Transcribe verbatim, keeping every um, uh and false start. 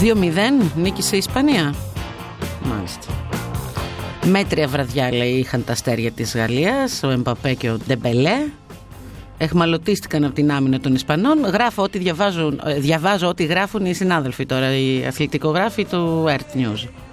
δύο μηδέν νίκησε η Ισπανία. Μάλιστα. Μέτρια βραδιά, λέει, είχαν τα αστέρια της Γαλλίας, ο Εμπαπέ και ο Ντεμπελέ. Εχμαλωτίστηκαν από την άμυνα των Ισπανών. Γράφω ό,τι διαβάζουν, διαβάζω ό,τι γράφουν οι συνάδελφοι τώρα, οι αθλητικογράφοι του Earth News.